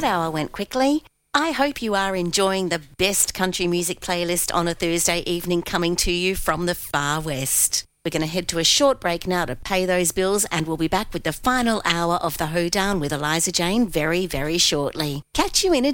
hour went quickly. I hope you are enjoying the best country music playlist on a Thursday evening coming to you from the far west. We're going to head to a short break now to pay those bills, and we'll be back with the final hour of the Hoedown with Eliza Jane very, very shortly. Catch you in a